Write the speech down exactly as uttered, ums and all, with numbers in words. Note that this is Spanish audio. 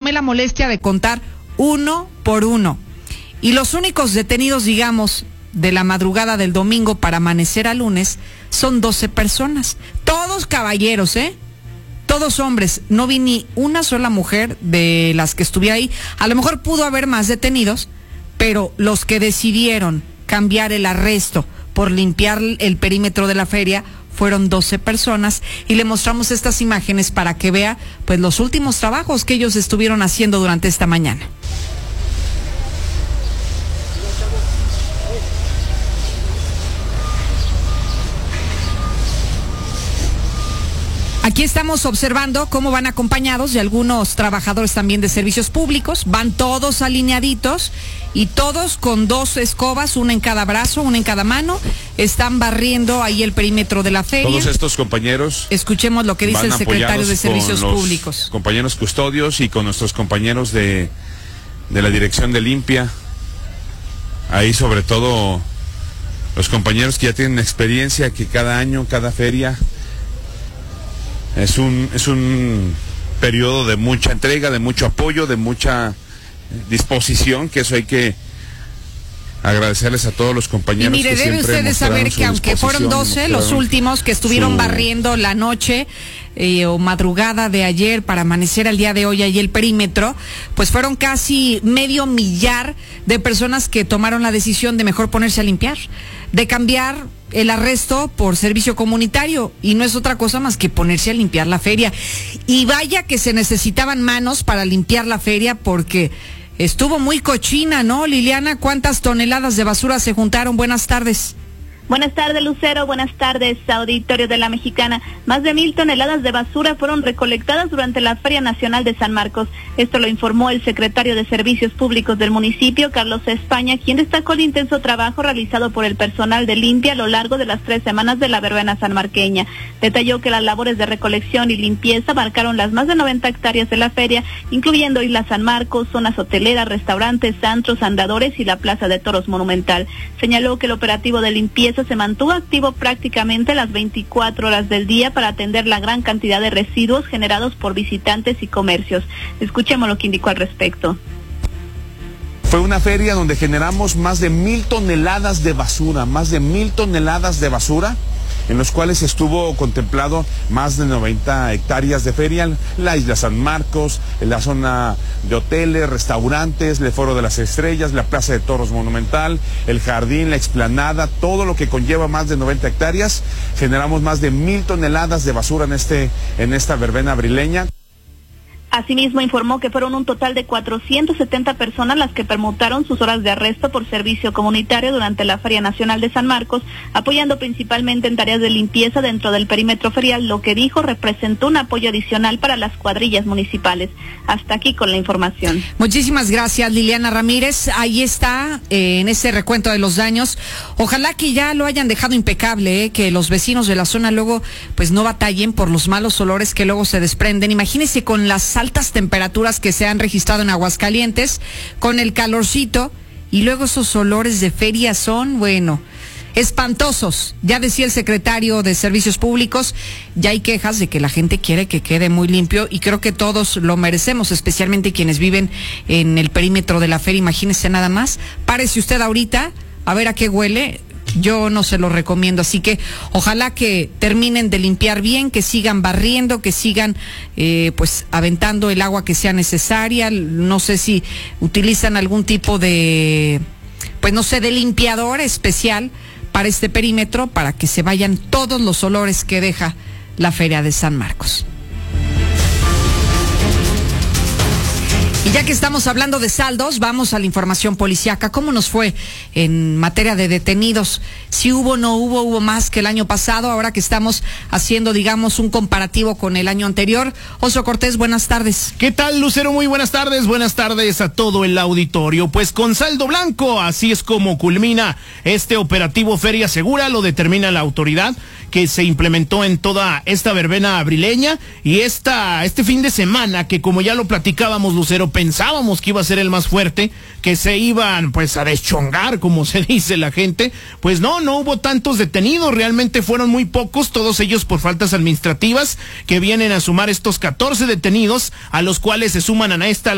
tomé la molestia de contar uno por uno. Y los únicos detenidos, digamos, de la madrugada del domingo para amanecer a lunes son doce personas. Todos caballeros, ¿eh? Todos hombres. No vi ni una sola mujer de las que estuviera ahí. A lo mejor pudo haber más detenidos, pero los que decidieron cambiar el arresto por limpiar el perímetro de la feria fueron doce personas, y le mostramos estas imágenes para que vea pues los últimos trabajos que ellos estuvieron haciendo durante esta mañana. Aquí estamos observando cómo van acompañados de algunos trabajadores también de servicios públicos. Van todos alineaditos y todos con dos escobas, una en cada brazo, una en cada mano. Están barriendo ahí el perímetro de la feria. Todos estos compañeros. Escuchemos lo que dice el secretario de Servicios Públicos. Compañeros custodios y con nuestros compañeros de, de la Dirección de Limpia. Ahí sobre todo los compañeros que ya tienen experiencia, que cada año, cada feria Es un, es un periodo de mucha entrega, de mucho apoyo, de mucha disposición, que eso hay que agradecerles a todos los compañeros. Y mire, que debe usted de saber que aunque fueron doce los últimos que estuvieron su... barriendo la noche eh, o madrugada de ayer para amanecer al día de hoy ahí el perímetro, pues fueron casi medio millar de personas que tomaron la decisión de mejor ponerse a limpiar, de cambiar el arresto por servicio comunitario, y no es otra cosa más que ponerse a limpiar la feria. Y vaya que se necesitaban manos para limpiar la feria, porque estuvo muy cochina, ¿no, Liliana? ¿Cuántas toneladas de basura se juntaron? Buenas tardes. Buenas tardes, Lucero. Buenas tardes, auditorio de La Mexicana. Más de mil toneladas de basura fueron recolectadas durante la Feria Nacional de San Marcos. Esto lo informó el secretario de Servicios Públicos del municipio, Carlos España, quien destacó el intenso trabajo realizado por el personal de limpia a lo largo de las tres semanas de la verbena sanmarqueña. Detalló que las labores de recolección y limpieza abarcaron las más de noventa hectáreas de la feria, incluyendo Isla San Marcos, zonas hoteleras, restaurantes, antros, andadores y la Plaza de Toros Monumental. Señaló que el operativo de limpieza se mantuvo activo prácticamente las veinticuatro horas del día para atender la gran cantidad de residuos generados por visitantes y comercios. Escuchemos lo que indicó al respecto. Fue una feria donde generamos más de mil toneladas de basura, más de mil toneladas de basura, en los cuales estuvo contemplado más de noventa hectáreas de feria, la Isla San Marcos, la zona de hoteles, restaurantes, el Foro de las Estrellas, la Plaza de Toros Monumental, el jardín, la explanada, todo lo que conlleva más de noventa hectáreas. Generamos más de mil toneladas de basura en este, en esta verbena abrileña. Asimismo, informó que fueron un total de cuatrocientas setenta personas las que permutaron sus horas de arresto por servicio comunitario durante la Feria Nacional de San Marcos, apoyando principalmente en tareas de limpieza dentro del perímetro ferial, lo que dijo representó un apoyo adicional para las cuadrillas municipales. Hasta aquí con la información. Muchísimas gracias, Liliana Ramírez. Ahí está, eh, en ese recuento de los daños. Ojalá que ya lo hayan dejado impecable, eh, que los vecinos de la zona luego pues no batallen por los malos olores que luego se desprenden. Imagínense con las altas temperaturas que se han registrado en Aguascalientes, con el calorcito, y luego esos olores de feria son, bueno, espantosos. Ya decía el secretario de Servicios Públicos, ya hay quejas de que la gente quiere que quede muy limpio, y creo que todos lo merecemos, especialmente quienes viven en el perímetro de la feria. Imagínese nada más, párese usted ahorita a ver a qué huele. Yo no se lo recomiendo, así que ojalá que terminen de limpiar bien, que sigan barriendo, que sigan eh, pues aventando el agua que sea necesaria. No sé si utilizan algún tipo de, pues no sé, de limpiador especial para este perímetro, para que se vayan todos los olores que deja la Feria de San Marcos. Y ya que estamos hablando de saldos, vamos a la información policiaca. ¿Cómo nos fue en materia de detenidos? Si hubo, no hubo, hubo más que el año pasado, ahora que estamos haciendo, digamos, un comparativo con el año anterior. Oso Cortés, buenas tardes. ¿Qué tal, Lucero? Muy buenas tardes. Buenas tardes a todo el auditorio. Pues con saldo blanco, así es como culmina este operativo Feria Segura, lo determina la autoridad, que se implementó en toda esta verbena abrileña, y esta, este fin de semana, que como ya lo platicábamos, Lucero, pensábamos que iba a ser el más fuerte, que se iban pues a deschongar, como se dice la gente. Pues no, no hubo tantos detenidos, realmente fueron muy pocos, todos ellos por faltas administrativas, que vienen a sumar estos catorce detenidos, a los cuales se suman a esta